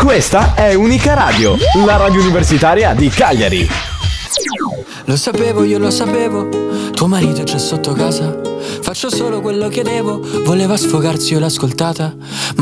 Questa è Unica Radio, la radio universitaria di Cagliari. Lo sapevo, io lo sapevo, tuo marito c'è sotto casa. Faccio solo quello che devo, voleva sfogarsi, io l'ho ascoltata.